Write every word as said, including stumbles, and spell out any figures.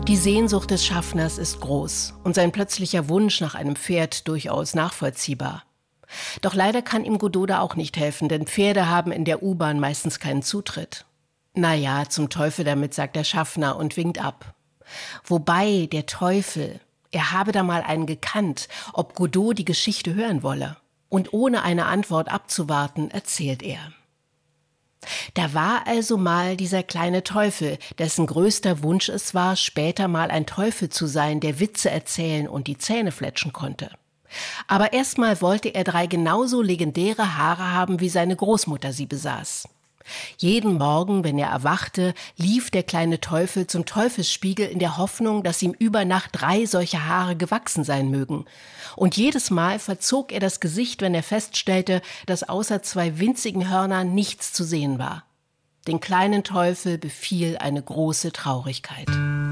Die Sehnsucht des Schaffners ist groß und sein plötzlicher Wunsch nach einem Pferd durchaus nachvollziehbar. Doch leider kann ihm Godot da auch nicht helfen, denn Pferde haben in der U-Bahn meistens keinen Zutritt. Naja, zum Teufel damit, sagt der Schaffner und winkt ab. Wobei der Teufel, er habe da mal einen gekannt, ob Godot die Geschichte hören wolle. Und ohne eine Antwort abzuwarten, erzählt er. Da war also mal dieser kleine Teufel, dessen größter Wunsch es war, später mal ein Teufel zu sein, der Witze erzählen und die Zähne fletschen konnte. Aber erstmal wollte er drei genauso legendäre Haare haben, wie seine Großmutter sie besaß. Jeden Morgen, wenn er erwachte, lief der kleine Teufel zum Teufelsspiegel in der Hoffnung, dass ihm über Nacht drei solche Haare gewachsen sein mögen. Und jedes Mal verzog er das Gesicht, wenn er feststellte, dass außer zwei winzigen Hörnern nichts zu sehen war. Den kleinen Teufel befiel eine große Traurigkeit.